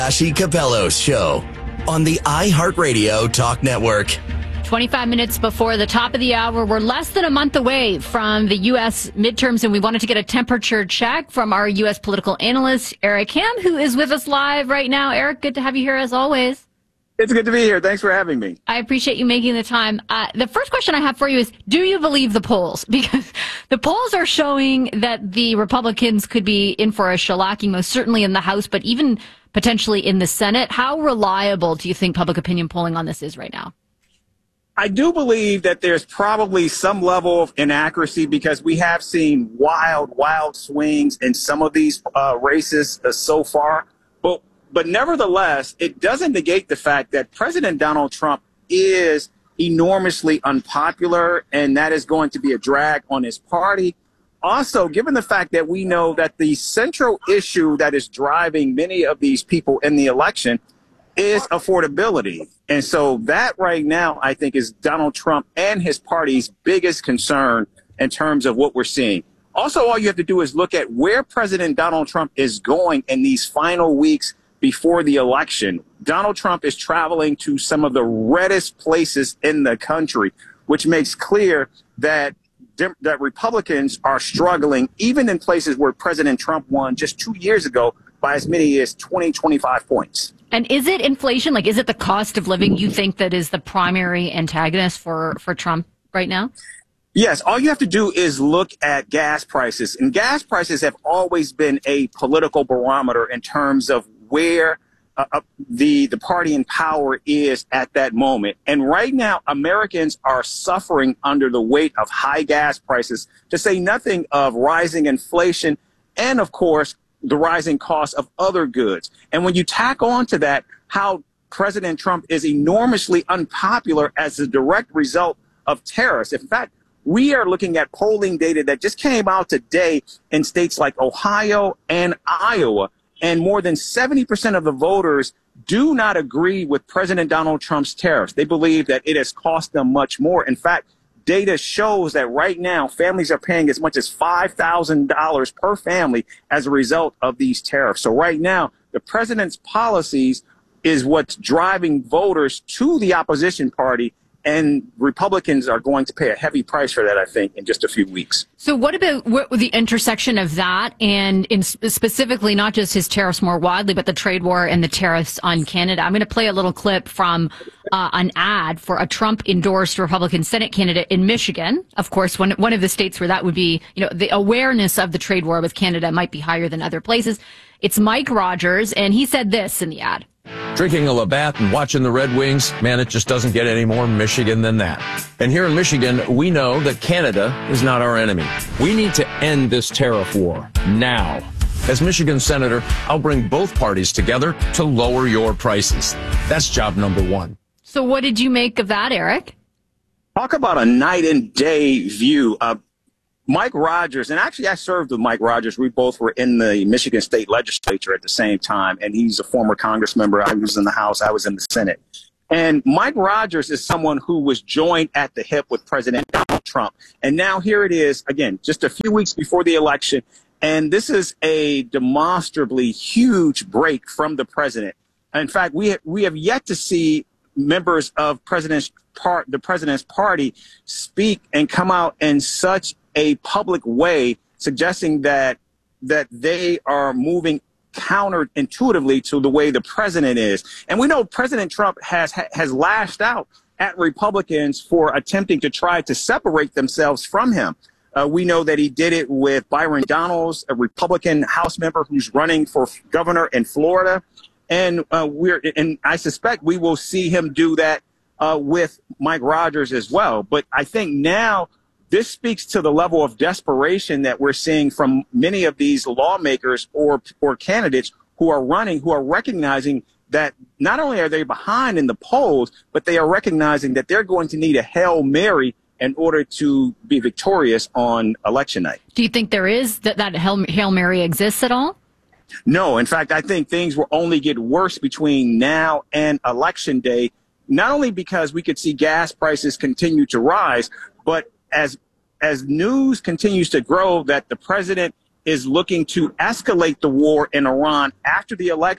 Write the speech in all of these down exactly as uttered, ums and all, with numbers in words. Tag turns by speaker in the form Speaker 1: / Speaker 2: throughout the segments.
Speaker 1: Ashley Capello's show on the iHeartRadio Talk Network.
Speaker 2: twenty-five minutes before the top of the hour, we're less than a month away from the U S midterms, and we wanted to get a temperature check from our U S political analyst, Eric Ham, who is with us live right now. Eric, good to have you here as always.
Speaker 3: It's good to be here. Thanks for having me.
Speaker 2: I appreciate you making the time. Uh, the first question I have for you is, do you believe the polls? Because the polls are showing that the Republicans could be in for a shellacking, most certainly in the House, but even potentially in the Senate. How reliable do you think public opinion polling on this is right now?
Speaker 3: I do believe that there's probably some level of inaccuracy because we have seen wild, wild swings in some of these uh, races uh, so far. But But nevertheless, it doesn't negate the fact that President Donald Trump is enormously unpopular, and that is going to be a drag on his party. Also, given the fact that we know that the central issue that is driving many of these people in the election is affordability. And so that right now, I think, is Donald Trump and his party's biggest concern in terms of what we're seeing. Also, all you have to do is look at where President Donald Trump is going in these final weeks before the election. Donald Trump is traveling to some of the reddest places in the country, which makes clear that that Republicans are struggling, even in places where President Trump won just two years ago by as many as twenty, twenty-five points.
Speaker 2: And is it inflation? Like, is it the cost of living you think that is the primary antagonist for, for Trump right now?
Speaker 3: Yes, all you have to do is look at gas prices. And gas prices have always been a political barometer in terms of where uh, the the party in power is at that moment. And right now, Americans are suffering under the weight of high gas prices, to say nothing of rising inflation and, of course, the rising cost of other goods. And when you tack on to that how President Trump is enormously unpopular as a direct result of tariffs. In fact, we are looking at polling data that just came out today in states like Ohio and Iowa. And more than seventy percent of the voters do not agree with President Donald Trump's tariffs. They believe that it has cost them much more. In fact, data shows that right now families are paying as much as five thousand dollars per family as a result of these tariffs. So right now, the president's policies is what's driving voters to the opposition party. And Republicans are going to pay a heavy price for that, I think, in just a few weeks.
Speaker 2: So what about what, the intersection of that and in specifically not just his tariffs more widely, but the trade war and the tariffs on Canada? I'm going to play a little clip from uh, an ad for a Trump-endorsed Republican Senate candidate in Michigan. Of course, one, one of the states where that would be, you know, the awareness of the trade war with Canada might be higher than other places. It's Mike Rogers, and he said this in the ad.
Speaker 4: Drinking a Labatt and watching the Red Wings, man, it just doesn't get any more Michigan than that. And here in Michigan, we know that Canada is not our enemy. We need to end this tariff war now. As Michigan Senator, I'll bring both parties together to lower your prices. That's job number one.
Speaker 2: So what did you make of that, Eric?
Speaker 3: Talk about a night and day view. Uh, Mike Rogers, and actually I served with Mike Rogers. We both were in the Michigan State Legislature at the same time, and he's a former Congress member. I was in the House. I was in the Senate. And Mike Rogers is someone who was joined at the hip with President Donald Trump. And now here it is, again, just a few weeks before the election, and this is a demonstrably huge break from the president. In fact, we have, we have yet to see members of President's part, the president's party speak and come out in such a public way, suggesting that that they are moving counterintuitively to the way the president is. And we know President Trump has has lashed out at Republicans for attempting to try to separate themselves from him. Uh, we know that he did it with Byron Donalds, a Republican House member who's running for governor in Florida. And uh, we're and I suspect we will see him do that uh, with Mike Rogers as well. But I think now this speaks to the level of desperation that we're seeing from many of these lawmakers or or candidates who are running, who are recognizing that not only are they behind in the polls, but they are recognizing that they're going to need a Hail Mary in order to be victorious on election night.
Speaker 2: Do you think there is that, that Hail, Hail Mary exists at all?
Speaker 3: No. In fact, I think things will only get worse between now and election day, not only because we could see gas prices continue to rise, but as as news continues to grow that the president is looking to escalate the war in Iran after the election,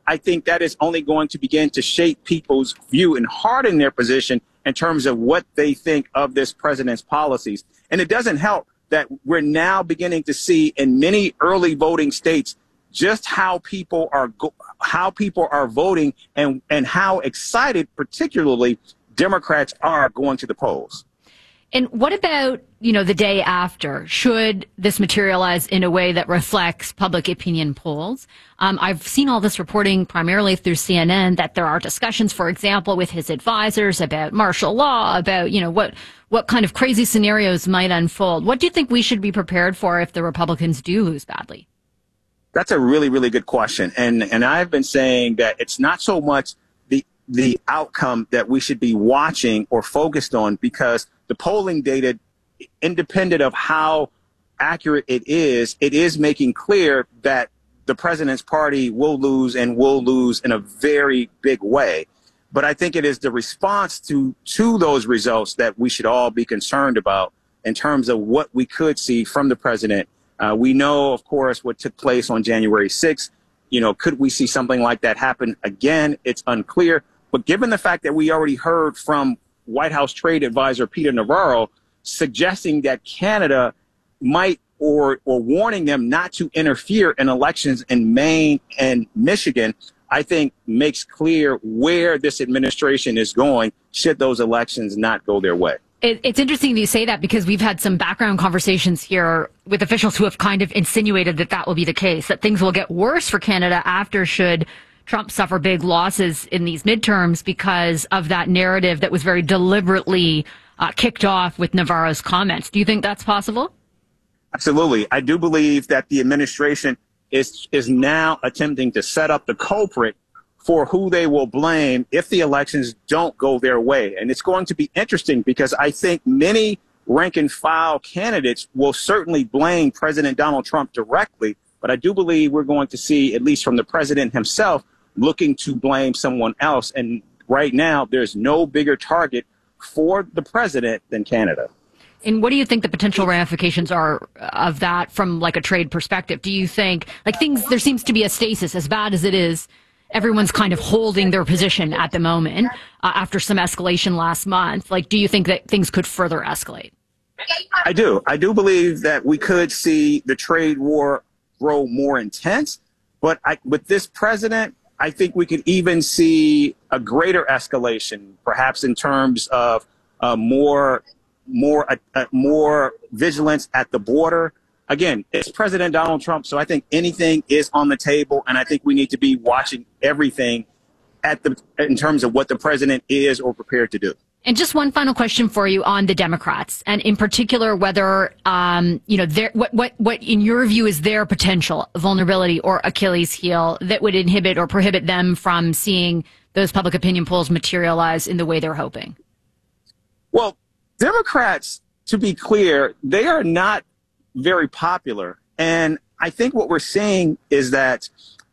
Speaker 3: I think that is only going to begin to shape people's view and harden their position in terms of what they think of this president's policies. And it doesn't help that we're now beginning to see in many early voting states just how people are go- how people are voting and, and how excited, particularly Democrats, are going to the polls.
Speaker 2: And what about, you know, the day after? Should this materialize in a way that reflects public opinion polls? Um, I've seen all this reporting primarily through C N N that there are discussions, for example, with his advisors about martial law, about, you know, what what kind of crazy scenarios might unfold. What do you think we should be prepared for if the Republicans do lose badly?
Speaker 3: That's a really, really good question. And and I've been saying that it's not so much the the outcome that we should be watching or focused on, because the polling data, independent of how accurate it is, it is making clear that the president's party will lose and will lose in a very big way. But I think it is the response to to those results that we should all be concerned about in terms of what we could see from the president. Uh, we know, of course, what took place on January sixth. You know, could we see something like that happen again? It's unclear. But given the fact that we already heard from White House Trade Advisor Peter Navarro suggesting that Canada might or or warning them not to interfere in elections in Maine and Michigan, I think makes clear where this administration is going should those elections not go their way.
Speaker 2: It, it's interesting that you say that, because we've had some background conversations here with officials who have kind of insinuated that that will be the case, that things will get worse for Canada after should Trump suffer big losses in these midterms because of that narrative that was very deliberately uh, kicked off with Navarro's comments. Do you think that's possible?
Speaker 3: Absolutely. I do believe that the administration is is now attempting to set up the culprit for who they will blame if the elections don't go their way. And it's going to be interesting because I think many rank and file candidates will certainly blame President Donald Trump directly. But I do believe we're going to see, at least from the president himself, looking to blame someone else. And right now, there's no bigger target for the president than Canada.
Speaker 2: And what do you think the potential ramifications are of that from like a trade perspective? Do you think, like, things, there seems to be a stasis, as bad as it is, everyone's kind of holding their position at the moment uh, after some escalation last month. Like, do you think that things could further escalate?
Speaker 3: I do. I do believe that we could see the trade war grow more intense. But I, with this president, I think we could even see a greater escalation, perhaps in terms of uh, more, more, uh, uh, more vigilance at the border. Again, it's President Donald Trump, so I think anything is on the table, and I think we need to be watching everything at the in terms of what the president is or prepared to do.
Speaker 2: And just one final question for you on the Democrats, and in particular, whether um, you know, their, what what what in your view is their potential vulnerability or Achilles heel that would inhibit or prohibit them from seeing those public opinion polls materialize in the way they're hoping.
Speaker 3: Well, Democrats, to be clear, they are not very popular. And I think what we're seeing is that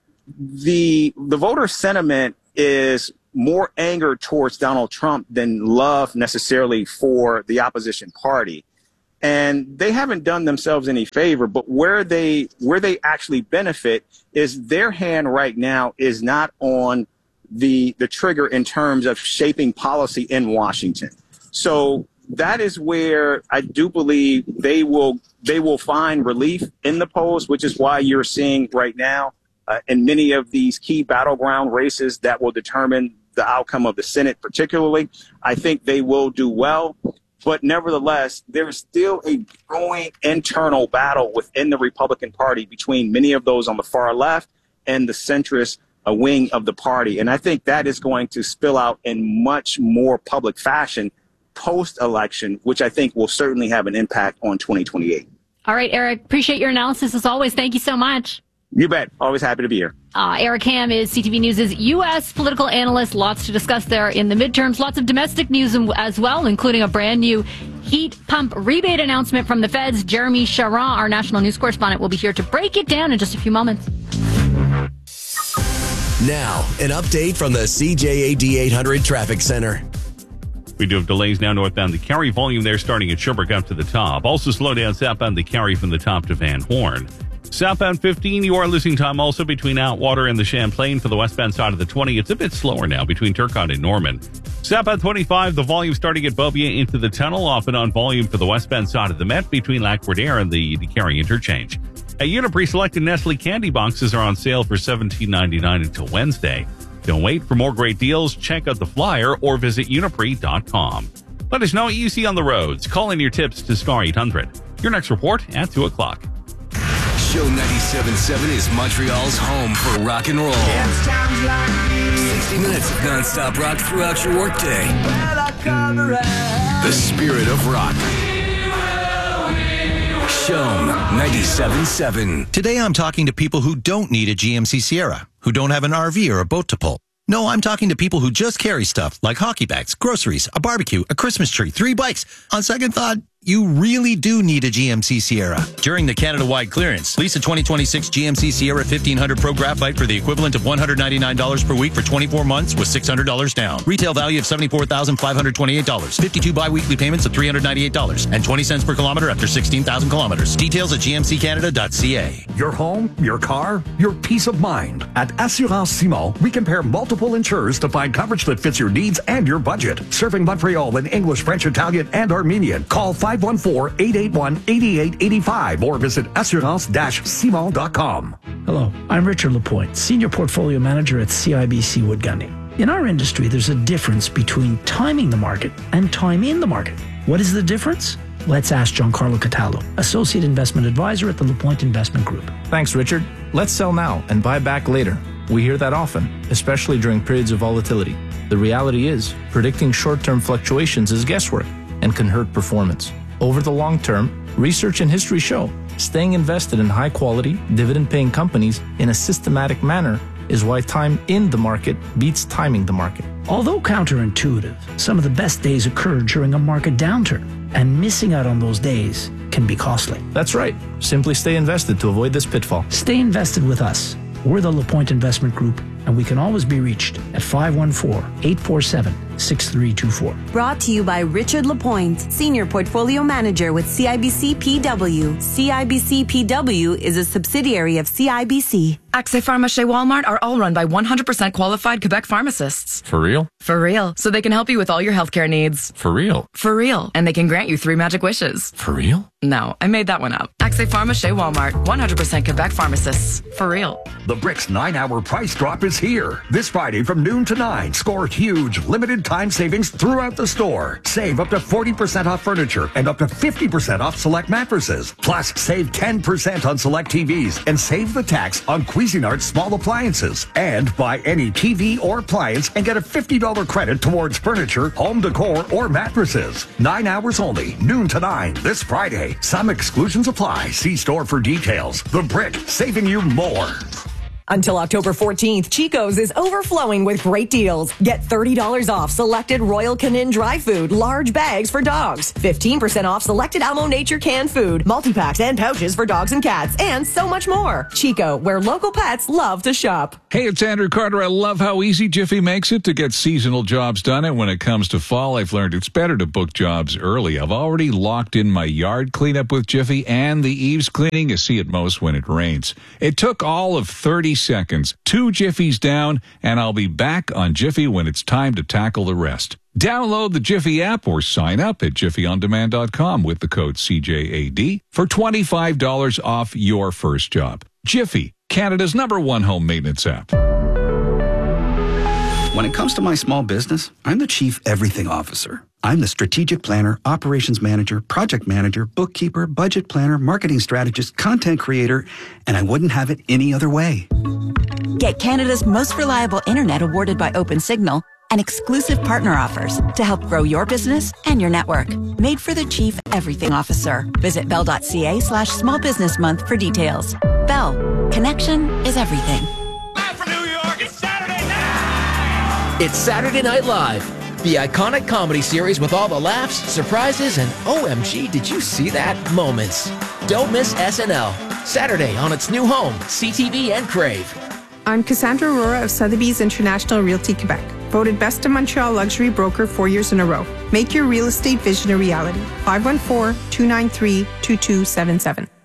Speaker 3: the the voter sentiment is more anger towards Donald Trump than love necessarily for the opposition party. And they haven't done themselves any favor, but where they where they actually benefit is their hand right now is not on the the trigger in terms of shaping policy in Washington. So that is where I do believe they will they will find relief in the polls, which is why you're seeing right now uh, in many of these key battleground races that will determine the outcome of the Senate particularly. I think they will do well. But nevertheless, there's still a growing internal battle within the Republican Party between many of those on the far left and the centrist uh, wing of the party. And I think that is going to spill out in much more public fashion post-election, which I think will certainly have an impact on twenty twenty-eight.
Speaker 2: All right, Eric, appreciate your analysis as always. Thank you so much.
Speaker 3: You bet. Always happy to be here.
Speaker 2: Uh, Eric Ham is C T V News' U S political analyst. Lots to discuss there in the midterms. Lots of domestic news as well, including a brand new heat pump rebate announcement from the feds. Jeremy Charron, our national news correspondent, will be here to break it down in just a few moments.
Speaker 1: Now, an update from the C J A D eight hundred Traffic Center.
Speaker 5: We do have delays now northbound the Cary, volume there starting at Sherbrooke up to the top. Also slow down southbound the Cary from the top to Van Horn. Southbound fifteen, you are losing time also between Outwater and the Champlain for the westbound side of the twenty. It's a bit slower now between Turcotte and Norman. Southbound twenty-five, the volume starting at Beaubien into the tunnel, off and on volume for the westbound side of the Met between Lac Verdier and the DeCarry interchange. At Uniprix, selected Nestle candy boxes are on sale for seventeen ninety-nine until Wednesday. Don't wait for more great deals. Check out the flyer or visit uniprix dot com. Let us know what you see on the roads. Call in your tips to Star eight hundred. Your next report at two o'clock.
Speaker 6: Show ninety-seven point seven is Montreal's home for rock and roll. sixty minutes of non-stop rock throughout your workday. The spirit of rock. Show ninety-seven point seven.
Speaker 7: Today I'm talking to people who don't need a G M C Sierra, who don't have an R V or a boat to pull. No, I'm talking to people who just carry stuff like hockey bags, groceries, a barbecue, a Christmas tree, three bikes. On second thought, you really do need a G M C Sierra. During the Canada-wide clearance, lease a twenty twenty-six G M C Sierra fifteen hundred Pro Graphite for the equivalent of one hundred ninety-nine dollars per week for twenty-four months with six hundred dollars down. Retail value of seventy-four thousand five hundred twenty-eight dollars. fifty-two bi-weekly payments of three hundred ninety-eight dollars and twenty cents per kilometer after sixteen thousand kilometers. Details at g m c canada dot c a.
Speaker 8: Your home, your car, your peace of mind. At Assurance Simon, we compare multiple insurers to find coverage that fits your needs and your budget. Serving Montreal in English, French, Italian, and Armenian. Call five one four, eight eight one, eight eight eight five or visit assurance dash simon dot com.
Speaker 9: Hello, I'm Richard Lapointe, Senior Portfolio Manager at C I B C Wood Gundy. In our industry, there's a difference between timing the market and time in the market. What is the difference? Let's ask Giancarlo Cataldo, Associate Investment Advisor at the Lapointe Investment Group.
Speaker 10: Thanks, Richard. Let's sell now and buy back later. We hear that often, especially during periods of volatility. The reality is, predicting short-term fluctuations is guesswork and can hurt performance. Over the long term, research and history show staying invested in high-quality, dividend-paying companies in a systematic manner is why time in the market beats timing the market.
Speaker 9: Although counterintuitive, some of the best days occur during a market downturn, and missing out on those days can be costly.
Speaker 10: That's right. Simply stay invested to avoid this pitfall.
Speaker 9: Stay invested with us. We're the Lapointe Investment Group, and we can always be reached at five one four, eight four seven, six three two four.
Speaker 11: Brought to you by Richard Lapointe, Senior Portfolio Manager with C I B C P W. C I B C P W is a subsidiary of C I B C.
Speaker 12: Accès Pharmacie Walmart are all run by one hundred percent qualified Quebec pharmacists.
Speaker 4: For real?
Speaker 12: For real. So they can help you with all your healthcare needs.
Speaker 4: For real?
Speaker 12: For real. And they can grant you three magic wishes.
Speaker 4: For real?
Speaker 12: No, I made that one up. Accès Pharmacie Walmart, one hundred percent Quebec pharmacists. For real.
Speaker 8: The Bricks nine-hour price drop is here. This Friday from noon to nine, score huge limited time savings throughout the store. Save up to forty percent off furniture and up to fifty percent off select mattresses. Plus, save ten percent on select T Vs and save the tax on Cuisinart's small appliances. And buy any T V or appliance and get a fifty dollars credit towards furniture, home decor, or mattresses. Nine hours only, noon to nine, this Friday. Some exclusions apply. See store for details. The Brick, saving you more.
Speaker 13: Until October fourteenth, Chico's is overflowing with great deals. Get thirty dollars off selected Royal Canin dry food, large bags for dogs. fifteen percent off selected Almo Nature canned food, multi-packs and pouches for dogs and cats, and so much more. Chico, where local pets love to shop.
Speaker 14: Hey, it's Andrew Carter. I love how easy Jiffy makes it to get seasonal jobs done. And when it comes to fall, I've learned it's better to book jobs early. I've already locked in my yard cleanup with Jiffy and the eaves cleaning you see at most when it rains. It took all of thirty seconds, two Jiffies down, and I'll be back on Jiffy when it's time to tackle the rest. Download the Jiffy app or sign up at jiffy on demand dot com with the code C J A D for twenty-five dollars off your first job. Jiffy, Canada's number one home maintenance app.
Speaker 15: When it comes to my small business, I'm the Chief Everything Officer. I'm the strategic planner, operations manager, project manager, bookkeeper, budget planner, marketing strategist, content creator, and I wouldn't have it any other way.
Speaker 16: Get Canada's most reliable internet awarded by OpenSignal and exclusive partner offers to help grow your business and your network. Made for the Chief Everything Officer. Visit bell.ca slash small business month for details. Bell. Connection is everything.
Speaker 17: It's Saturday Night Live, the iconic comedy series with all the laughs, surprises, and O M G, did you see that moments. Don't miss S N L, Saturday on its new home, C T V and Crave.
Speaker 18: I'm Cassandra Aurora of Sotheby's International Realty Quebec, voted Best of Montreal Luxury Broker four years in a row. Make your real estate vision a reality. five one four, two nine three, two two seven seven.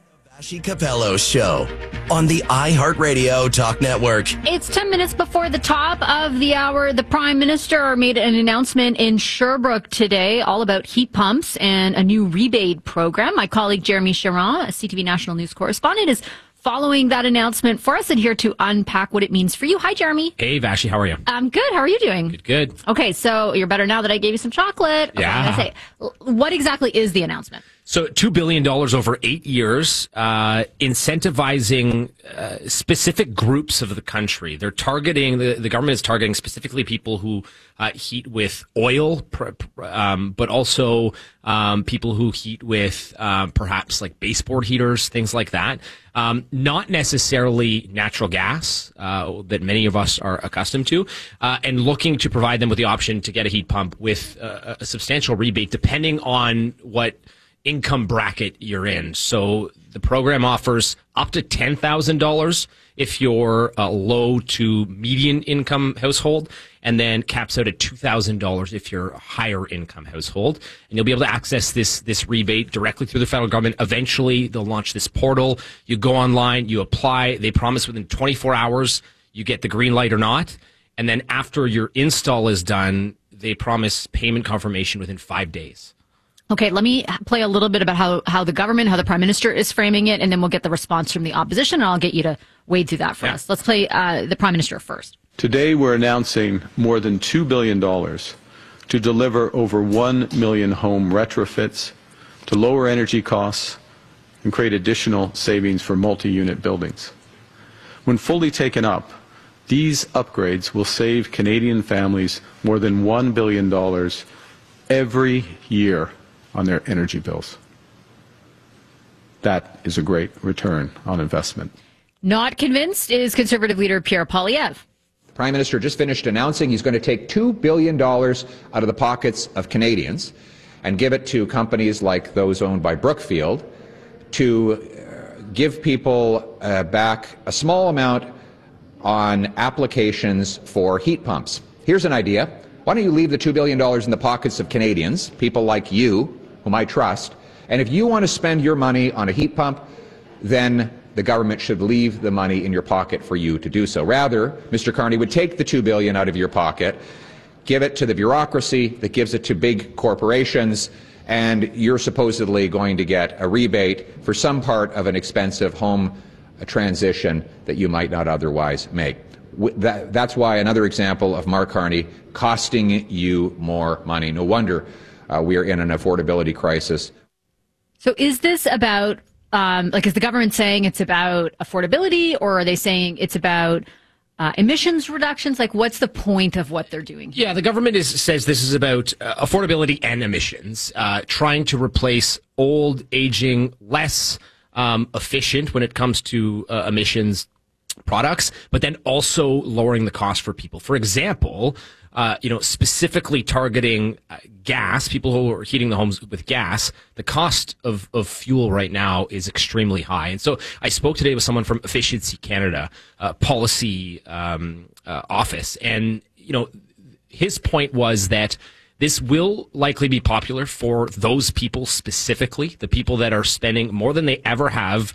Speaker 1: Joshie Capello Show on the iHeartRadio Talk Network.
Speaker 2: It's ten minutes before the top of the hour. The Prime Minister made an announcement in Sherbrooke today all about heat pumps and a new rebate program. My colleague Jeremy Charron, a C T V National News correspondent, is following that announcement for us and here to unpack what it means for you. Hi, Jeremy.
Speaker 19: Hey, Vashi, how are you?
Speaker 2: I'm good. How are you doing?
Speaker 19: Good, good.
Speaker 2: Okay, so you're better now that I gave you some chocolate. Okay,
Speaker 19: Yeah.
Speaker 2: I'm gonna say, what exactly is the announcement?
Speaker 19: So two billion dollars over eight years, uh, incentivizing uh, specific groups of the country. They're targeting, the, the government is targeting specifically people who uh, heat with oil, pr- pr- um, but also um, people who heat with um, perhaps like baseboard heaters, things like that. Um, not necessarily natural gas uh, that many of us are accustomed to, uh, and looking to provide them with the option to get a heat pump with uh, a substantial rebate depending on what income bracket you're in. So the program offers up to ten thousand dollars if you're a low to median income household, and then caps out at two thousand dollars if you're a higher income household. And you'll be able to access this this rebate directly through the federal government. Eventually, they'll launch this portal. You go online, you apply. They promise within twenty-four hours you get the green light or not. And then after your install is done, they promise payment confirmation within five days.
Speaker 2: Okay, let me play a little bit about how, how the government, how the Prime Minister is framing it, and then we'll get the response from the opposition, and I'll get you to wade through that for
Speaker 20: Yeah.
Speaker 2: us. Let's play uh, the Prime Minister first.
Speaker 20: Today, we're announcing more than two billion dollars to deliver over one million home retrofits, to lower energy costs, and create additional savings for multi-unit buildings. When fully taken up, these upgrades will save Canadian families more than one billion dollars every year on their energy bills. That is a great return on investment.
Speaker 2: Not convinced is Conservative leader Pierre Poilievre.
Speaker 21: The Prime Minister just finished announcing he's going to take two billion dollars out of the pockets of Canadians and give it to companies like those owned by Brookfield to uh, give people uh, back a small amount on applications for heat pumps. Here's an idea. Why don't you leave the two billion dollars in the pockets of Canadians, people like you, whom I trust, and if you want to spend your money on a heat pump, then the government should leave the money in your pocket for you to do so. Rather, Mister Carney would take the two billion dollars out of your pocket, give it to the bureaucracy that gives it to big corporations, and you're supposedly going to get a rebate for some part of an expensive home transition that you might not otherwise make. That, that's why another example of Mark Carney costing you more money. No wonder uh, we are in an affordability crisis.
Speaker 2: So is this about, um, like, is the government saying it's about affordability, or are they saying it's about uh, emissions reductions? Like, what's the point of what they're doing here?
Speaker 19: Yeah, the government is, says this is about uh, affordability and emissions, uh, trying to replace old, aging, less um, efficient when it comes to uh, emissions products, but then also lowering the cost for people. For example, uh, you know, specifically targeting uh, gas, people who are heating the homes with gas, the cost of, of fuel right now is extremely high. And so I spoke today with someone from Efficiency Canada uh, policy um, uh, office, and, you know, his point was that this will likely be popular for those people specifically, the people that are spending more than they ever have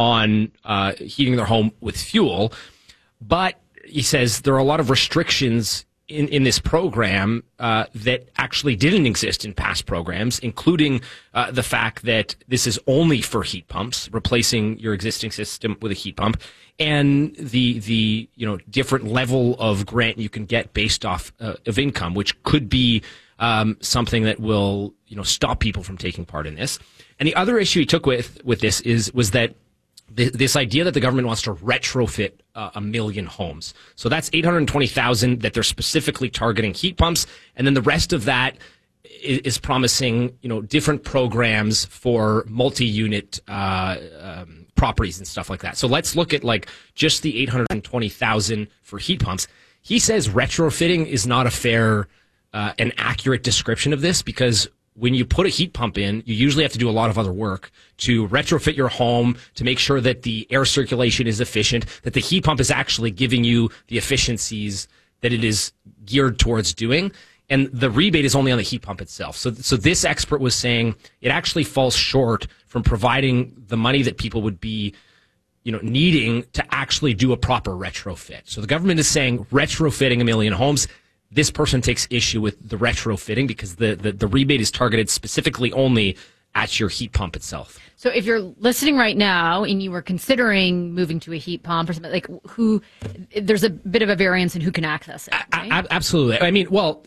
Speaker 19: on uh, heating their home with fuel. But he says there are a lot of restrictions in, in this program uh, that actually didn't exist in past programs, including uh, the fact that this is only for heat pumps, replacing your existing system with a heat pump, and the the you know different level of grant you can get based off uh, of income, which could be um, something that will you know stop people from taking part in this. And the other issue he took with with this is was that this idea that the government wants to retrofit uh, a million homes. So that's eight hundred twenty thousand that they're specifically targeting heat pumps. And then the rest of that is, is promising, you know, different programs for multi-unit uh, um, properties and stuff like that. So let's look at like just the eight hundred twenty thousand for heat pumps. He says retrofitting is not a fair uh, and accurate description of this, because when you put a heat pump in, you usually have to do a lot of other work to retrofit your home, to make sure that the air circulation is efficient, that the heat pump is actually giving you the efficiencies that it is geared towards doing. And the rebate is only on the heat pump itself. So, so this expert was saying it actually falls short from providing the money that people would be, you know, needing to actually do a proper retrofit. So the government is saying retrofitting a million homes. This person takes issue with the retrofitting because the, the, the rebate is targeted specifically only at your heat pump itself.
Speaker 2: So if you're listening right now and you were considering moving to a heat pump or something, like who, there's a bit of a variance in who can access it. Right?
Speaker 19: A- absolutely. I mean, well,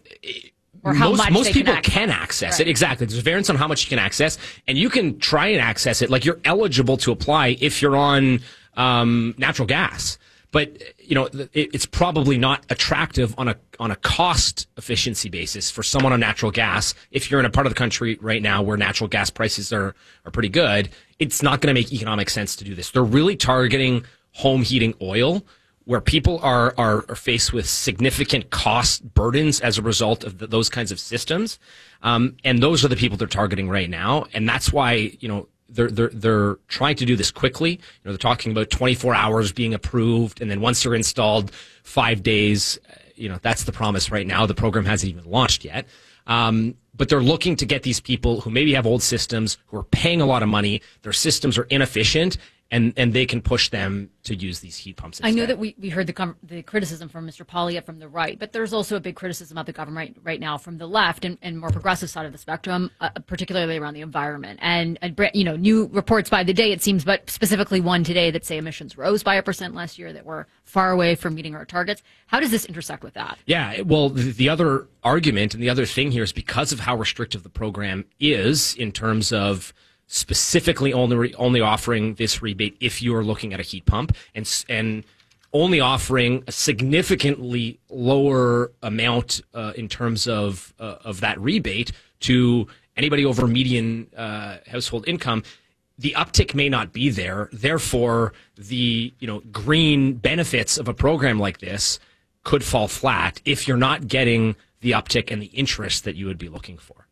Speaker 2: or how
Speaker 19: most,
Speaker 2: much
Speaker 19: most
Speaker 2: they
Speaker 19: people
Speaker 2: can access,
Speaker 19: can access
Speaker 2: right.
Speaker 19: it. Exactly. There's a variance on how much you can access, and you can try and access it. Like, you're eligible to apply if you're on um, natural gas. But, you know, it, it's probably not attractive on a on a cost efficiency basis for someone on natural gas. If you're in a part of the country right now where natural gas prices are, are pretty good, it's not going to make economic sense to do this. They're really targeting home heating oil, where people are, are, are faced with significant cost burdens as a result of the, those kinds of systems. Um, and those are the people they're targeting right now. And that's why, you know, They're, they're, they're trying to do this quickly. You know, they're talking about twenty-four hours being approved, and then once they're installed, five days. You know, that's the promise right now. The program hasn't even launched yet. Um, but they're looking to get these people who maybe have old systems, who are paying a lot of money, their systems are inefficient, and, and they can push them to use these heat pumps instead.
Speaker 2: I know that we, we heard the com- the criticism from Mister Poilievre from the right, but there's also a big criticism of the government right, right now from the left and, and more progressive side of the spectrum, uh, particularly around the environment. And, and, you know, new reports by the day, it seems, but specifically one today that say emissions rose by a percent last year, that we're far away from meeting our targets. How does this intersect with that?
Speaker 19: Yeah, well, the, the other argument and the other thing here is because of how restrictive the program is in terms of specifically only only offering this rebate if you are looking at a heat pump, and and only offering a significantly lower amount uh, in terms of uh, of that rebate to anybody over median uh, household income. The uptick may not be there. Therefore, the you know green benefits of a program like this could fall flat if you're not getting the uptick and the interest that you would be looking for.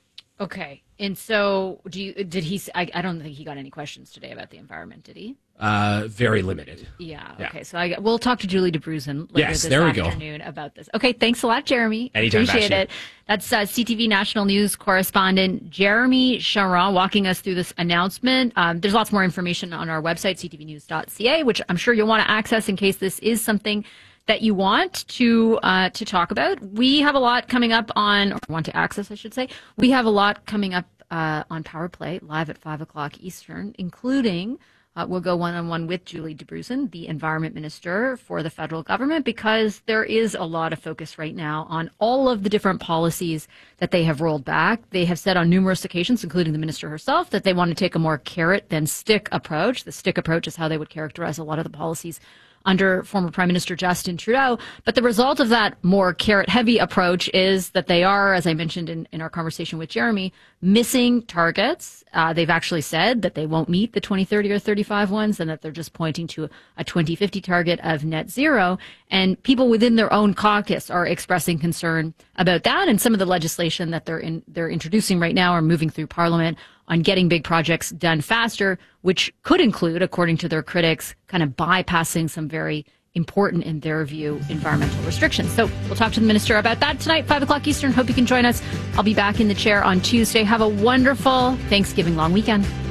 Speaker 2: Okay. And so, do you? Did he? I, I don't think he got any questions today about the environment. Did he?
Speaker 19: Uh, very limited.
Speaker 2: Yeah.
Speaker 19: Yeah.
Speaker 2: Okay. So I we'll talk to Julie DeBruzen later
Speaker 19: Yes,
Speaker 2: this
Speaker 19: there we go.
Speaker 2: afternoon about this. Okay. Thanks a lot, Jeremy.
Speaker 19: Anytime,
Speaker 2: Appreciate
Speaker 19: Ashley.
Speaker 2: it. That's uh, C T V National News correspondent Jeremy Charron walking us through this announcement. Um, there's lots more information on our website, c t v news dot c a, which I'm sure you'll want to access in case this is something that you want to uh, to talk about. We have a lot coming up on, or want to access, I should say. We have a lot coming up uh, on Power Play live at five o'clock Eastern, including uh, we'll go one-on-one with Julie DeBruzen, the Environment Minister for the federal government, because there is a lot of focus right now on all of the different policies that they have rolled back. They have said on numerous occasions, including the minister herself, that they want to take a more carrot than stick approach. The stick approach is how they would characterize a lot of the policies under former Prime Minister Justin Trudeau. But the result of that more carrot-heavy approach is that they are, as I mentioned in, in our conversation with Jeremy, missing targets. Uh, they've actually said that they won't meet the twenty thirty or thirty-five ones, and that they're just pointing to a twenty fifty target of net zero. And people within their own caucus are expressing concern about that, and some of the legislation that they're in, they're introducing right now are moving through Parliament on getting big projects done faster, which could include, according to their critics, kind of bypassing some very important, in their view, environmental restrictions. So we'll talk to the minister about that tonight, five o'clock Eastern. Hope you can join us. I'll be back in the chair on Tuesday. Have a wonderful Thanksgiving long weekend.